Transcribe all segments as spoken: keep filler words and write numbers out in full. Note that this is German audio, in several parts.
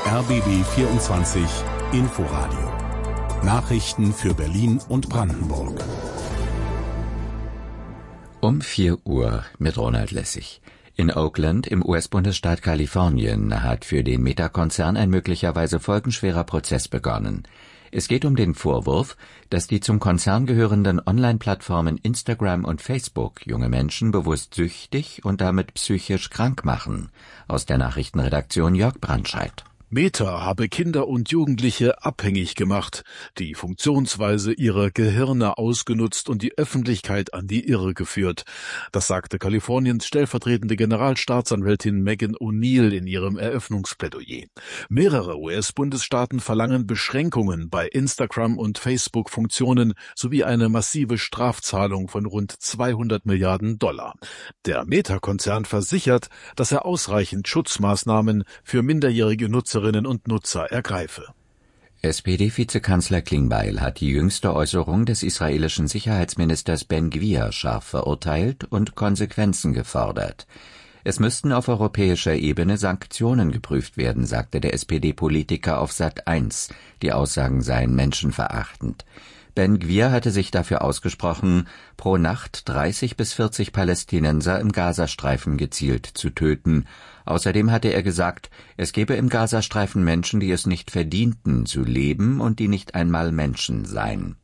R B B vierundzwanzig Inforadio. Nachrichten für Berlin und Brandenburg. Um vier Uhr mit Ronald Lessig. In Oakland im U S-Bundesstaat Kalifornien hat für den Meta-Konzern ein möglicherweise folgenschwerer Prozess begonnen. Es geht um den Vorwurf, dass die zum Konzern gehörenden Online-Plattformen Instagram und Facebook junge Menschen bewusst süchtig und damit psychisch krank machen. Aus der Nachrichtenredaktion Jörg Brandscheid. Meta habe Kinder und Jugendliche abhängig gemacht, die Funktionsweise ihrer Gehirne ausgenutzt und die Öffentlichkeit an die Irre geführt. Das sagte Kaliforniens stellvertretende Generalstaatsanwältin Megan O'Neill in ihrem Eröffnungsplädoyer. Mehrere U S-Bundesstaaten verlangen Beschränkungen bei Instagram- und Facebook-Funktionen sowie eine massive Strafzahlung von rund zweihundert Milliarden Dollar. Der Meta-Konzern versichert, dass er ausreichend Schutzmaßnahmen für minderjährige Nutzerinnen und Nutzer ergreife. S P D-Vizekanzler Klingbeil hat die jüngste Äußerung des israelischen Sicherheitsministers Ben-Gvir scharf verurteilt und Konsequenzen gefordert. Es müssten auf europäischer Ebene Sanktionen geprüft werden, sagte der S P D-Politiker auf Sat eins. Die Aussagen seien menschenverachtend. Ben-Gvir hatte sich dafür ausgesprochen, pro Nacht dreißig bis vierzig Palästinenser im Gazastreifen gezielt zu töten. Außerdem hatte er gesagt, es gebe im Gazastreifen Menschen, die es nicht verdienten, zu leben und die nicht einmal Menschen seien.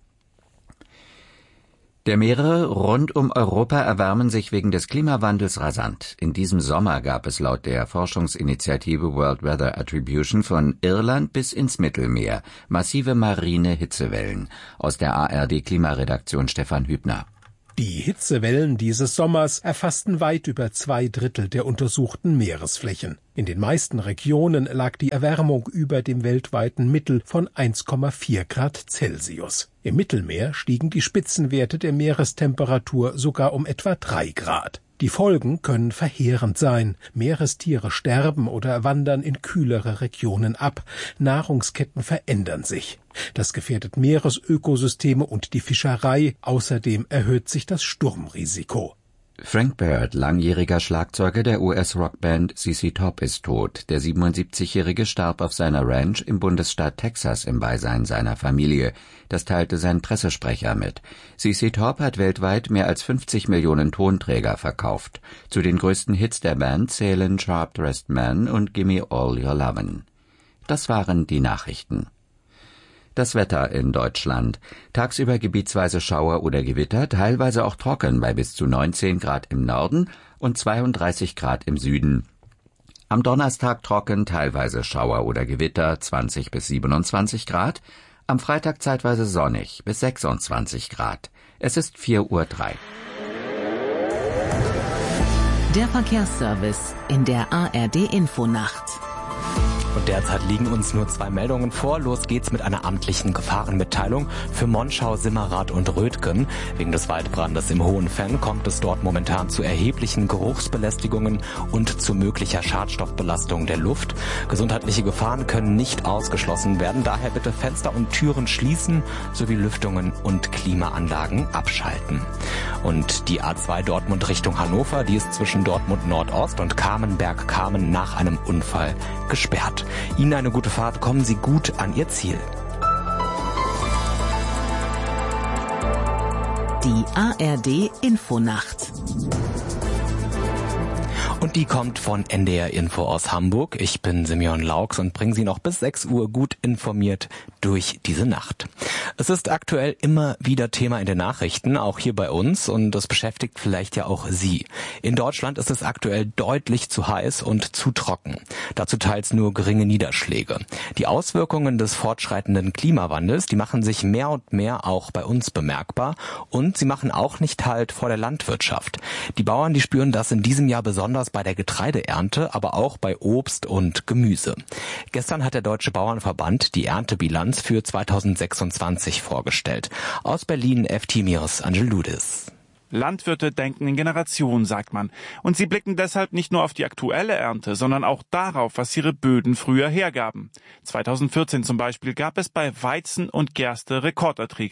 Der Meere rund um Europa erwärmen sich wegen des Klimawandels rasant. In diesem Sommer gab es laut der Forschungsinitiative World Weather Attribution von Irland bis ins Mittelmeer massive marine Hitzewellen. Aus der A R D-Klimaredaktion Stefan Hübner. Die Hitzewellen dieses Sommers erfassten weit über zwei Drittel der untersuchten Meeresflächen. In den meisten Regionen lag die Erwärmung über dem weltweiten Mittel von eins Komma vier Grad Celsius. Im Mittelmeer stiegen die Spitzenwerte der Meerestemperatur sogar um etwa drei Grad. Die Folgen können verheerend sein. Meerestiere sterben oder wandern in kühlere Regionen ab. Nahrungsketten verändern sich. Das gefährdet Meeresökosysteme und die Fischerei. Außerdem erhöht sich das Sturmrisiko. Frank Bird, langjähriger Schlagzeuger der U S-Rockband Z Z Top, ist tot. Der siebenundsiebzigjährige starb auf seiner Ranch im Bundesstaat Texas im Beisein seiner Familie. Das teilte sein Pressesprecher mit. Z Z Top hat weltweit mehr als fünfzig Millionen Tonträger verkauft. Zu den größten Hits der Band zählen Sharp Dressed Man und Gimme All Your Lovin'. Das waren die Nachrichten. Das Wetter in Deutschland. Tagsüber gebietsweise Schauer oder Gewitter, teilweise auch trocken bei bis zu neunzehn Grad im Norden und zweiunddreißig Grad im Süden. Am Donnerstag trocken, teilweise Schauer oder Gewitter, zwanzig bis siebenundzwanzig Grad. Am Freitag zeitweise sonnig bis sechsundzwanzig Grad. Es ist vier Uhr drei. Der Verkehrsservice in der A R D-Infonacht. Und derzeit liegen uns nur zwei Meldungen vor. Los geht's mit einer amtlichen Gefahrenmitteilung für Monschau, Simmerath und Rötgen. Wegen des Waldbrandes im Hohenfenn kommt es dort momentan zu erheblichen Geruchsbelästigungen und zu möglicher Schadstoffbelastung der Luft. Gesundheitliche Gefahren können nicht ausgeschlossen werden. Daher bitte Fenster und Türen schließen sowie Lüftungen und Klimaanlagen abschalten. Und die A zwei Dortmund Richtung Hannover, die ist zwischen Dortmund Nordost und Kamenberg-Kamen nach einem Unfall gesperrt. Ihnen eine gute Fahrt, kommen Sie gut an Ihr Ziel. Die A R D-Infonacht. Und die kommt von N D R Info aus Hamburg. Ich bin Simeon Laux und bringe Sie noch bis sechs Uhr gut informiert durch diese Nacht. Es ist aktuell immer wieder Thema in den Nachrichten, auch hier bei uns, und das beschäftigt vielleicht ja auch Sie. In Deutschland ist es aktuell deutlich zu heiß und zu trocken. Dazu teils nur geringe Niederschläge. Die Auswirkungen des fortschreitenden Klimawandels, die machen sich mehr und mehr auch bei uns bemerkbar, und sie machen auch nicht Halt vor der Landwirtschaft. Die Bauern, die spüren das in diesem Jahr besonders bei der Getreideernte, aber auch bei Obst und Gemüse. Gestern hat der Deutsche Bauernverband die Erntebilanz für zweitausendsechsundzwanzig vorgestellt. Aus Berlin Eftimios Angeludis. Landwirte denken in Generationen, sagt man. Und sie blicken deshalb nicht nur auf die aktuelle Ernte, sondern auch darauf, was ihre Böden früher hergaben. zweitausendvierzehn zum Beispiel gab es bei Weizen und Gerste Rekorderträge.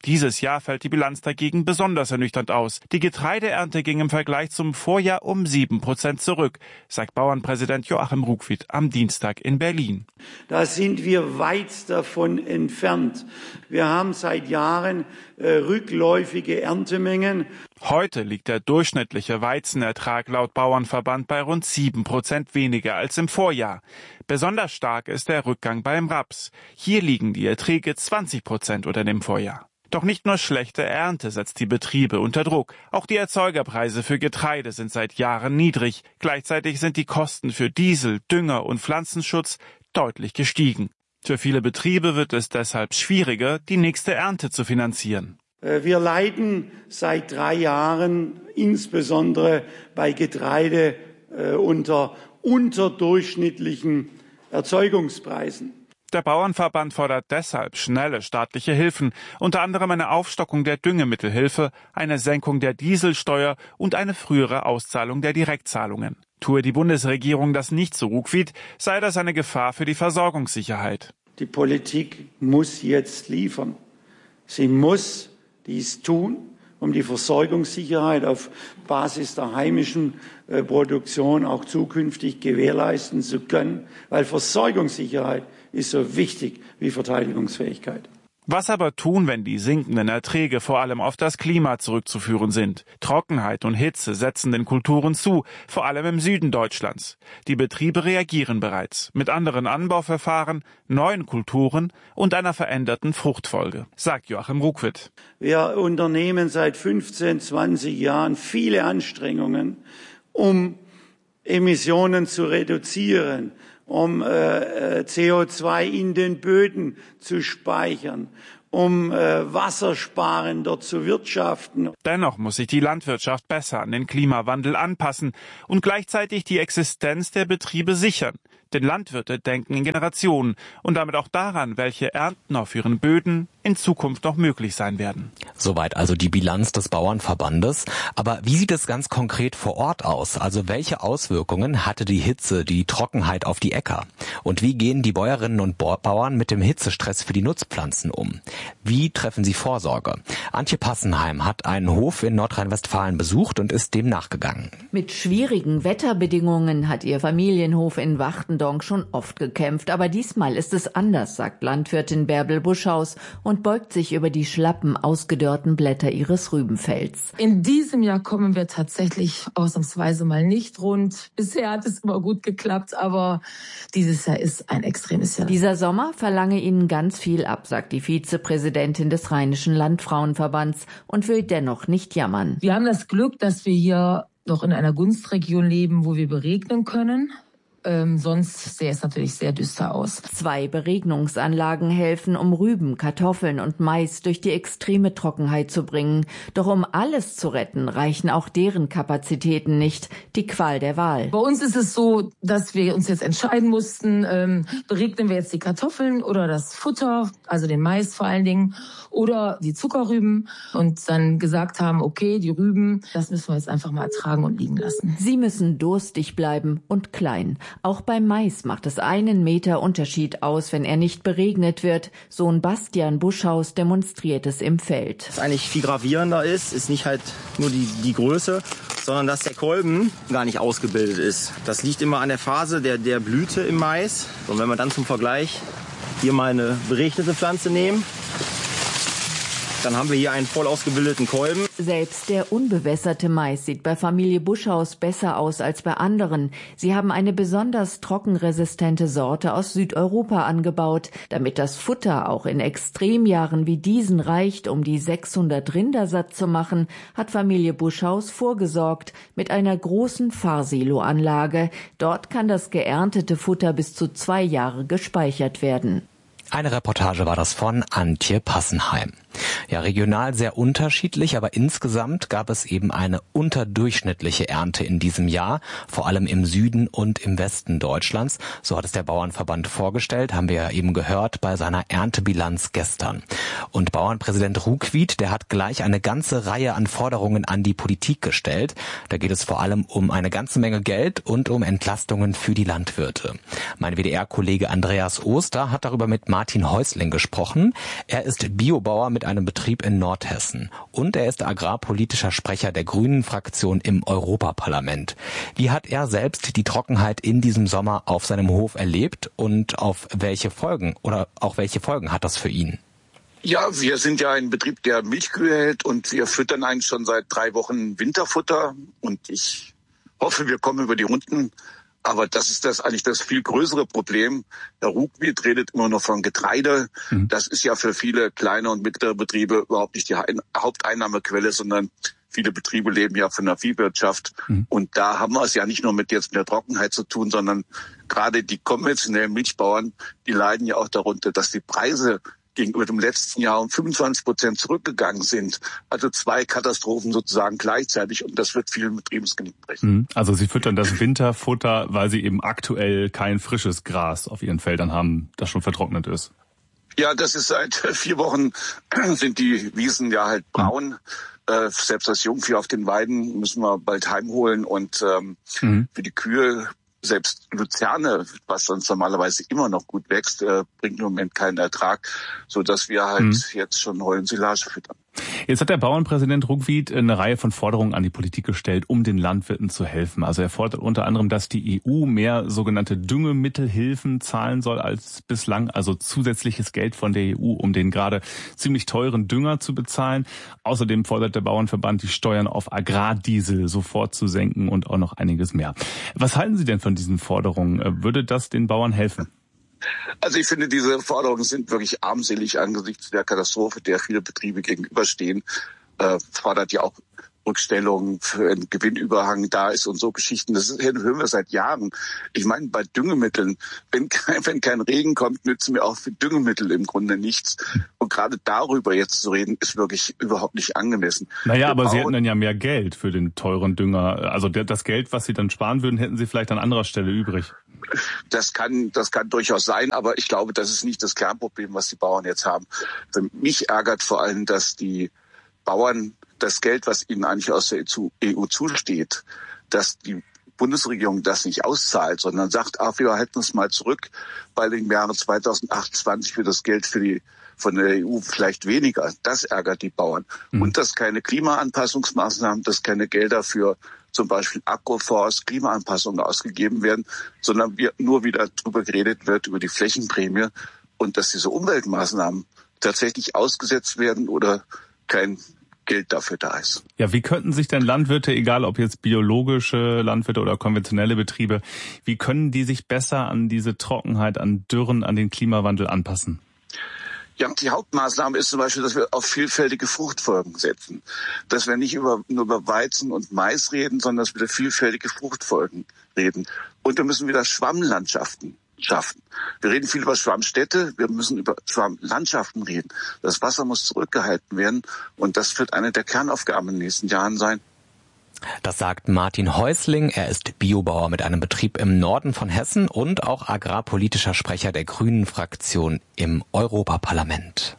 Dieses Jahr fällt die Bilanz dagegen besonders ernüchternd aus. Die Getreideernte ging im Vergleich zum Vorjahr um sieben Prozent zurück, sagt Bauernpräsident Joachim Ruckwied am Dienstag in Berlin. Da sind wir weit davon entfernt. Wir haben seit Jahren äh, rückläufige Erntemengen. Heute liegt der durchschnittliche Weizenertrag laut Bauernverband bei rund sieben Prozent weniger als im Vorjahr. Besonders stark ist der Rückgang beim Raps. Hier liegen die Erträge zwanzig Prozent unter dem Vorjahr. Doch nicht nur schlechte Ernte setzt die Betriebe unter Druck. Auch die Erzeugerpreise für Getreide sind seit Jahren niedrig. Gleichzeitig sind die Kosten für Diesel, Dünger und Pflanzenschutz deutlich gestiegen. Für viele Betriebe wird es deshalb schwieriger, die nächste Ernte zu finanzieren. Wir leiden seit drei Jahren insbesondere bei Getreide äh, unter unterdurchschnittlichen Erzeugungspreisen. Der Bauernverband fordert deshalb schnelle staatliche Hilfen, unter anderem eine Aufstockung der Düngemittelhilfe, eine Senkung der Dieselsteuer und eine frühere Auszahlung der Direktzahlungen. Tue die Bundesregierung das nicht, so Ruckwied, sei das eine Gefahr für die Versorgungssicherheit. Die Politik muss jetzt liefern. Sie muss dies tun, um die Versorgungssicherheit auf Basis der heimischen äh, Produktion auch zukünftig gewährleisten zu können, weil Versorgungssicherheit ist so wichtig wie Verteidigungsfähigkeit. Was aber tun, wenn die sinkenden Erträge vor allem auf das Klima zurückzuführen sind? Trockenheit und Hitze setzen den Kulturen zu, vor allem im Süden Deutschlands. Die Betriebe reagieren bereits mit anderen Anbauverfahren, neuen Kulturen und einer veränderten Fruchtfolge, sagt Joachim Ruckwied. Wir unternehmen seit fünfzehn, zwanzig Jahren viele Anstrengungen, um Emissionen zu reduzieren, um äh, C O zwei in den Böden zu speichern, um äh, wassersparender zu wirtschaften. Dennoch muss sich die Landwirtschaft besser an den Klimawandel anpassen und gleichzeitig die Existenz der Betriebe sichern. Denn Landwirte denken in Generationen und damit auch daran, welche Ernten auf ihren Böden in Zukunft noch möglich sein werden. Soweit also die Bilanz des Bauernverbandes. Aber wie sieht es ganz konkret vor Ort aus? Also welche Auswirkungen hatte die Hitze, die Trockenheit auf die Äcker? Und wie gehen die Bäuerinnen und Bauern mit dem Hitzestress für die Nutzpflanzen um? Wie treffen sie Vorsorge? Antje Passenheim hat einen Hof in Nordrhein-Westfalen besucht und ist dem nachgegangen. Mit schwierigen Wetterbedingungen hat ihr Familienhof in Wachtendonk schon oft gekämpft. Aber diesmal ist es anders, sagt Landwirtin Bärbel Buschhaus und beugt sich über die schlappen, ausgedörrten Blätter ihres Rübenfelds. In diesem Jahr kommen wir tatsächlich ausnahmsweise mal nicht rund. Bisher hat es immer gut geklappt, aber dieses Jahr ist ein extremes Jahr. Dieser Sommer verlange ihnen ganz viel ab, sagt die Vizepräsidentin des Rheinischen Landfrauenverbands und will dennoch nicht jammern. Wir haben das Glück, dass wir hier noch in einer Gunstregion leben, wo wir beregnen können. Ähm, sonst sähe es natürlich sehr düster aus. Zwei Beregnungsanlagen helfen, um Rüben, Kartoffeln und Mais durch die extreme Trockenheit zu bringen. Doch um alles zu retten, reichen auch deren Kapazitäten nicht. Die Qual der Wahl. Bei uns ist es so, dass wir uns jetzt entscheiden mussten, ähm, beregnen wir jetzt die Kartoffeln oder das Futter, also den Mais vor allen Dingen, oder die Zuckerrüben und dann gesagt haben, okay, die Rüben, das müssen wir jetzt einfach mal ertragen und liegen lassen. Sie müssen durstig bleiben und klein. Auch beim Mais macht es einen Meter Unterschied aus, wenn er nicht beregnet wird. Sohn Bastian Buschhaus demonstriert es im Feld. Was eigentlich viel gravierender ist, ist nicht halt nur die, die Größe, sondern dass der Kolben gar nicht ausgebildet ist. Das liegt immer an der Phase der, der Blüte im Mais. Und wenn wir dann zum Vergleich hier mal eine beregnete Pflanze nehmen, dann haben wir hier einen voll ausgebildeten Kolben. Selbst der unbewässerte Mais sieht bei Familie Buschhaus besser aus als bei anderen. Sie haben eine besonders trockenresistente Sorte aus Südeuropa angebaut. Damit das Futter auch in Extremjahren wie diesen reicht, um die sechshundert Rinder satt zu machen, hat Familie Buschhaus vorgesorgt mit einer großen Fahrsiloanlage. Dort kann das geerntete Futter bis zu zwei Jahre gespeichert werden. Eine Reportage war das von Antje Passenheim. Ja, regional sehr unterschiedlich, aber insgesamt gab es eben eine unterdurchschnittliche Ernte in diesem Jahr, vor allem im Süden und im Westen Deutschlands. So hat es der Bauernverband vorgestellt, haben wir ja eben gehört bei seiner Erntebilanz gestern. Und Bauernpräsident Ruckwied, der hat gleich eine ganze Reihe an Forderungen an die Politik gestellt. Da geht es vor allem um eine ganze Menge Geld und um Entlastungen für die Landwirte. Mein W D R-Kollege Andreas Oster hat darüber mit Martin Häusling gesprochen. Er ist Biobauer mit einem Betrieb Betrieb in Nordhessen. Und er ist agrarpolitischer Sprecher der Grünen-Fraktion im Europaparlament. Wie hat er selbst die Trockenheit in diesem Sommer auf seinem Hof erlebt und auf welche Folgen oder auch welche Folgen hat das für ihn? Ja, wir sind ja ein Betrieb, der Milchkühe hält und wir füttern eigentlich schon seit drei Wochen Winterfutter und ich hoffe, wir kommen über die Runden. Aber das ist das eigentlich das viel größere Problem. Herr Ruckwied redet immer noch von Getreide. Mhm. Das ist ja für viele kleine und mittlere Betriebe überhaupt nicht die Haupteinnahmequelle, sondern viele Betriebe leben ja von der Viehwirtschaft. Mhm. Und da haben wir es ja nicht nur mit jetzt mit der Trockenheit zu tun, sondern gerade die konventionellen Milchbauern, die leiden ja auch darunter, dass die Preise gegenüber dem letzten Jahr um fünfundzwanzig Prozent zurückgegangen sind. Also zwei Katastrophen sozusagen gleichzeitig und das wird vielen Betrieben das Genick brechen. Also Sie füttern das Winterfutter, weil Sie eben aktuell kein frisches Gras auf Ihren Feldern haben, das schon vertrocknet ist. Ja, das ist seit vier Wochen sind die Wiesen ja halt braun. Äh, selbst das Jungvieh auf den Weiden müssen wir bald heimholen und ähm, mhm. für die Kühe selbst Luzerne, was sonst normalerweise immer noch gut wächst, äh, bringt im Moment keinen Ertrag, so dass wir halt mhm. jetzt schon Heulensilage füttern. Jetzt hat der Bauernpräsident Ruckwied eine Reihe von Forderungen an die Politik gestellt, um den Landwirten zu helfen. Also er fordert unter anderem, dass die E U mehr sogenannte Düngemittelhilfen zahlen soll als bislang, also zusätzliches Geld von der E U, um den gerade ziemlich teuren Dünger zu bezahlen. Außerdem fordert der Bauernverband, die Steuern auf Agrardiesel sofort zu senken und auch noch einiges mehr. Was halten Sie denn von diesen Forderungen? Würde das den Bauern helfen? Also ich finde, diese Forderungen sind wirklich armselig angesichts der Katastrophe, der viele Betriebe gegenüberstehen. Äh, fordert ja auch Rückstellungen für einen Gewinnüberhang da ist und so Geschichten. Das hören wir seit Jahren. Ich meine, bei Düngemitteln, wenn kein, wenn kein Regen kommt, nützen mir auch für Düngemittel im Grunde nichts. Und gerade darüber jetzt zu reden, ist wirklich überhaupt nicht angemessen. Naja, aber Sie hätten dann ja mehr Geld für den teuren Dünger. Also das Geld, was Sie dann sparen würden, hätten Sie vielleicht an anderer Stelle übrig. Das kann, das kann durchaus sein, aber ich glaube, das ist nicht das Kernproblem, was die Bauern jetzt haben. Für mich ärgert vor allem, dass die Bauern das Geld, was ihnen eigentlich aus der E U zusteht, dass die Bundesregierung das nicht auszahlt, sondern sagt, ach, wir halten es mal zurück, weil im Jahre zweitausendachtundzwanzig für das Geld für die von der E U vielleicht weniger. Das ärgert die Bauern. Mhm. Und dass keine Klimaanpassungsmaßnahmen, dass keine Gelder für zum Beispiel Agroforst, Klimaanpassungen ausgegeben werden, sondern wir nur wieder drüber geredet wird, über die Flächenprämie und dass diese Umweltmaßnahmen tatsächlich ausgesetzt werden oder kein Geld dafür da ist. Ja, wie könnten sich denn Landwirte, egal ob jetzt biologische Landwirte oder konventionelle Betriebe, wie können die sich besser an diese Trockenheit, an Dürren, an den Klimawandel anpassen? Ja, die Hauptmaßnahme ist zum Beispiel, dass wir auf vielfältige Fruchtfolgen setzen. Dass wir nicht über, nur über Weizen und Mais reden, sondern dass wir über vielfältige Fruchtfolgen reden. Und wir müssen wieder Schwammlandschaften schaffen. Wir reden viel über Schwammstädte, wir müssen über Schwammlandschaften reden. Das Wasser muss zurückgehalten werden und das wird eine der Kernaufgaben in den nächsten Jahren sein. Das sagt Martin Häusling. Er ist Biobauer mit einem Betrieb im Norden von Hessen und auch agrarpolitischer Sprecher der Grünen-Fraktion im Europaparlament.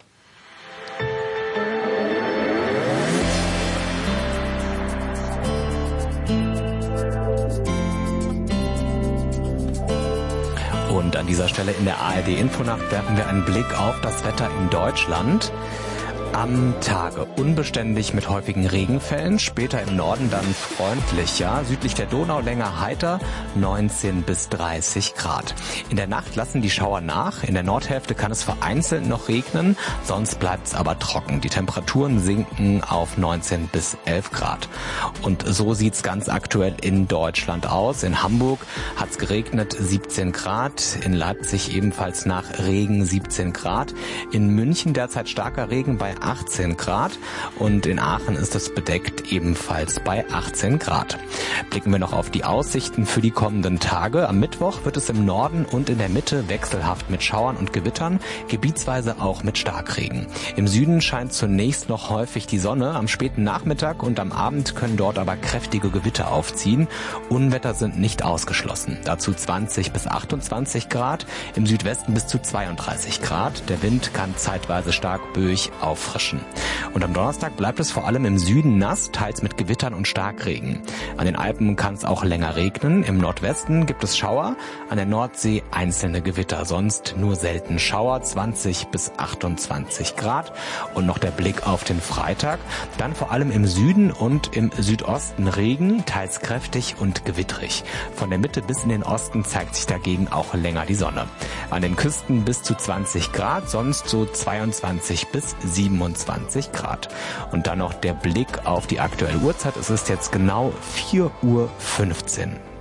Und an dieser Stelle in der A R D-Infonacht werfen wir einen Blick auf das Wetter in Deutschland. Am Tage unbeständig mit häufigen Regenfällen, später im Norden dann freundlicher, südlich der Donau länger heiter, neunzehn bis dreißig Grad. In der Nacht lassen die Schauer nach, in der Nordhälfte kann es vereinzelt noch regnen, sonst bleibt es aber trocken. Die Temperaturen sinken auf neunzehn bis elf Grad. Und so sieht's ganz aktuell in Deutschland aus. In Hamburg hat's geregnet, siebzehn Grad, in Leipzig ebenfalls nach Regen siebzehn Grad, in München derzeit starker Regen bei achtzehn Grad und in Aachen ist es bedeckt ebenfalls bei achtzehn Grad. Blicken wir noch auf die Aussichten für die kommenden Tage. Am Mittwoch wird es im Norden und in der Mitte wechselhaft mit Schauern und Gewittern, gebietsweise auch mit Starkregen. Im Süden scheint zunächst noch häufig die Sonne. Am späten Nachmittag und am Abend können dort aber kräftige Gewitter aufziehen. Unwetter sind nicht ausgeschlossen. Dazu zwanzig bis achtundzwanzig Grad, im Südwesten bis zu zweiunddreißig Grad. Der Wind kann zeitweise stark böig auf auffrischen. Und am Donnerstag bleibt es vor allem im Süden nass, teils mit Gewittern und Starkregen. An den Alpen kann es auch länger regnen. Im Nordwesten gibt es Schauer, an der Nordsee einzelne Gewitter, sonst nur selten Schauer, zwanzig bis achtundzwanzig Grad. Und noch der Blick auf den Freitag. Dann vor allem im Süden und im Südosten Regen, teils kräftig und gewittrig. Von der Mitte bis in den Osten zeigt sich dagegen auch länger die Sonne. An den Küsten bis zu zwanzig Grad, sonst so zweiundzwanzig bis siebenundzwanzig Grad. Und dann noch der Blick auf die aktuelle Uhrzeit. Es ist jetzt genau vier Uhr fünfzehn.